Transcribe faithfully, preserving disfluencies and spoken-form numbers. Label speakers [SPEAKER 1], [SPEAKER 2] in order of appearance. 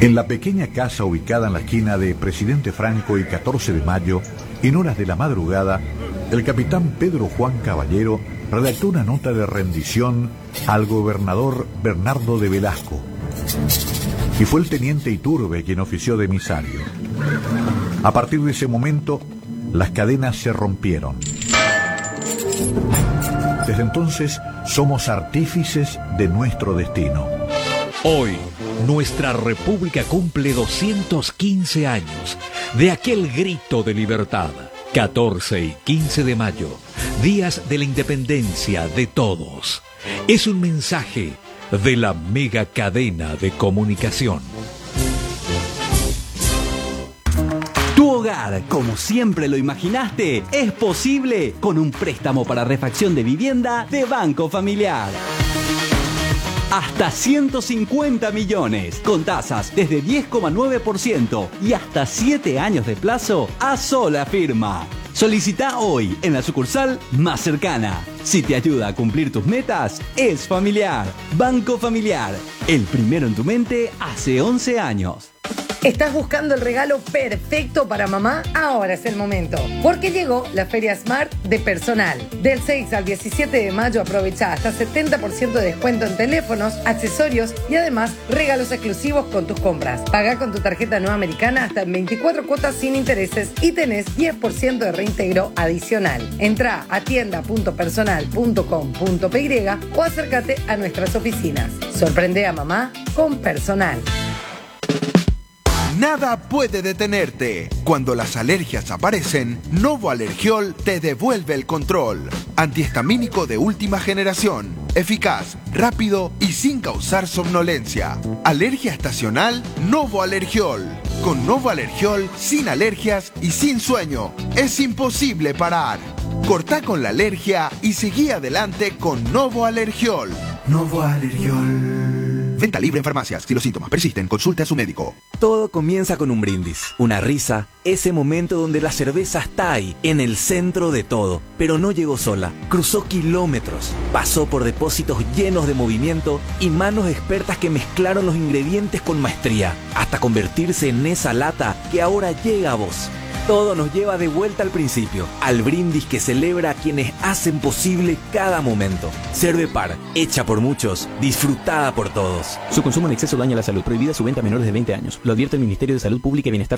[SPEAKER 1] En la pequeña casa ubicada en la esquina de Presidente Franco y catorce de mayo, en horas de la madrugada, el capitán Pedro Juan Caballero redactó una nota de rendición al gobernador Bernardo de Velasco. Y fue el teniente Iturbe quien ofició de emisario. A partir de ese momento, las cadenas se rompieron. Desde entonces, somos artífices de nuestro destino.
[SPEAKER 2] Hoy, nuestra república cumple doscientos quince años de aquel grito de libertad. catorce y quince de mayo, días de la independencia de todos. Es un mensaje de la mega cadena de comunicación.
[SPEAKER 3] Tu hogar, como siempre lo imaginaste, es posible con un préstamo para refacción de vivienda de Banco Familiar. Hasta ciento cincuenta millones, con tasas desde diez coma nueve por ciento y hasta siete años de plazo a sola firma. Solicita hoy en la sucursal más cercana. Si te ayuda a cumplir tus metas, es Familiar. Banco Familiar, el primero en tu mente hace once años.
[SPEAKER 4] ¿Estás buscando el regalo perfecto para mamá? Ahora es el momento, porque llegó la Feria Smart de Personal. Del seis al diecisiete de mayo aprovecha hasta setenta por ciento de descuento en teléfonos, accesorios y además regalos exclusivos con tus compras. Paga con tu tarjeta Nueva Americana hasta en veinticuatro cuotas sin intereses y tenés diez por ciento de reintegro adicional. Entrá a tienda punto personal punto com punto p y o acércate a nuestras oficinas. Sorprende a mamá con Personal.
[SPEAKER 5] Nada puede detenerte. Cuando las alergias aparecen, Novo Alergiol te devuelve el control. Antihistamínico de última generación. Eficaz, rápido y sin causar somnolencia. Alergia estacional, Novo Alergiol. Con Novo Alergiol, sin alergias y sin sueño, es imposible parar. Cortá con la alergia y seguí adelante con Novo Alergiol. Novo Alergiol. Venta libre en farmacias. Si los síntomas persisten, consulte a su médico.
[SPEAKER 6] Todo comienza con un brindis, una risa, ese momento donde la cerveza está ahí, en el centro de todo. Pero no llegó sola, cruzó kilómetros, pasó por depósitos llenos de movimiento y manos expertas que mezclaron los ingredientes con maestría, hasta convertirse en esa lata que ahora llega a vos. Todo nos lleva de vuelta al principio, al brindis que celebra a quienes hacen posible cada momento. Cervepar, hecha por muchos, disfrutada por todos.
[SPEAKER 7] Su consumo en exceso daña la salud. Prohibida su venta a menores de veinte años. Lo advierte el Ministerio de Salud Pública y Bienestar